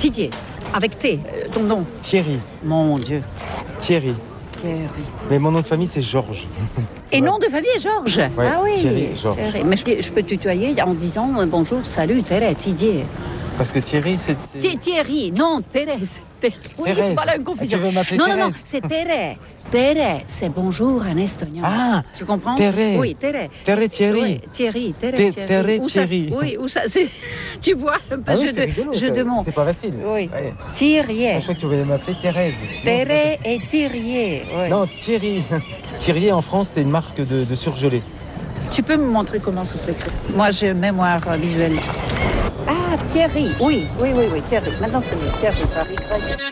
Didier, avec T, ton nom. Thierry. Mon Dieu. Thierry. Thierry. Mais mon nom de famille, c'est Georges. Et nom de famille, Georges. Ouais, ah oui. Thierry, Georges. Thierry. Mais je peux tutoyer en disant bonjour, salut, Thérèse, Didier. Parce que Thierry, c'est... Thierry, non, Thérèse. Oui, Thérèse. voilà une confusion. Tu veux m'appeler non, Thérèse? non, c'est Thérèse. Thérèse, c'est bonjour en estonien. Ah, tu comprends? Thérèse. Oui, Thérèse. Thérèse Thierry. Oui, Thierry, Thérèse Thierry. Thérèse Où ça- Thierry. Oui, où ça, c'est... Tu vois, un peu Ah oui, jeu, c'est rigolo, jeu de mots. C'est pas facile. Oui. Ouais. Thierry. Je crois que tu voulais m'appeler Thérèse. Thérèse et Thierry. Oui. Non, Thierry. Thierry, en France, c'est une marque de surgelé. Tu peux me montrer comment ça s'écrit? Moi, j'ai mémoire visuelle. Ah, Thierry. Oui, Thierry. Maintenant, c'est mieux. Thierry, Paris.